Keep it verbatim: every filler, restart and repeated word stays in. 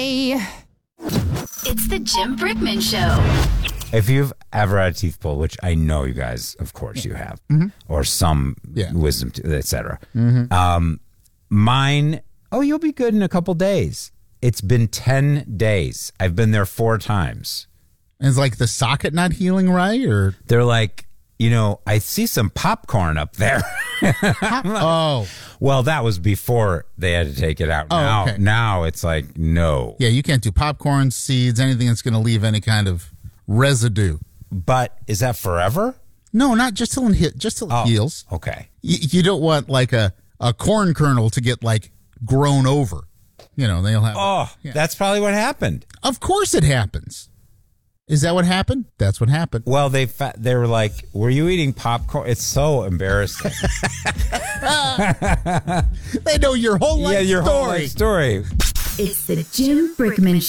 It's the Jim Brickman Show. If you've ever had a teeth pulled, which I know you guys, of course, you have, mm-hmm. or some yeah. wisdom, et cetera. Mm-hmm. Um, mine, oh, you'll be good in a couple days. It's been ten days. I've been there four times. And it's like the socket not healing right? Or they're like, you know, I see some popcorn up there. Oh. Well, that was before they had to take it out. Oh, now, okay. now it's like, no. Yeah, you can't do popcorn, seeds, anything that's going to leave any kind of residue. But is that forever? No, not just till it, hit, just till it Oh, heals. okay. You, you don't want like a, a corn kernel to get like grown over. You know, they'll have. Oh, yeah. That's probably what happened. Of course it happens. Is that what happened? That's what happened. Well, they fa- they were like, "Were you eating popcorn?" It's so embarrassing. They know your whole life yeah, your story. whole life story. It's the Jim Brickman Show.